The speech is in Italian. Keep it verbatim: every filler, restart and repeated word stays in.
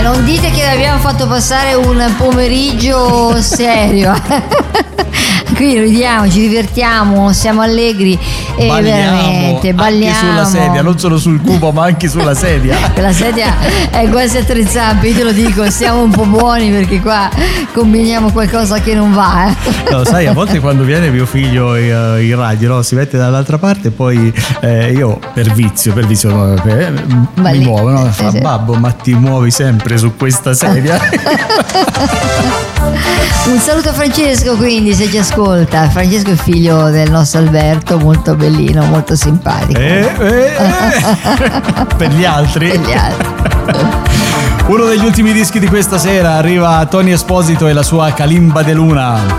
non dite che abbiamo fatto passare un pomeriggio serio. Qui ridiamo, ci divertiamo, siamo allegri e balliamo, veramente balliamo anche sulla sedia, non solo sul cubo ma anche sulla sedia. La sedia è quasi attrezzante, io te lo dico, siamo un po' buoni perché qua combiniamo qualcosa che non va, eh. No, sai, a volte quando viene mio figlio in, in radio, no, si mette dall'altra parte e poi eh, io per vizio, per vizio no, eh, mi lì, muovo, no? Fa, sì, sì. babbo, ma ti muovi sempre su questa sedia. Un saluto a Francesco, quindi, se ci ascolta. Francesco è figlio del nostro Alberto, molto bellino, molto simpatico. Eh, eh, eh. Per gli altri. Per gli altri. Uno degli ultimi dischi di questa sera arriva Tony Esposito e la sua Kalimba de Luna.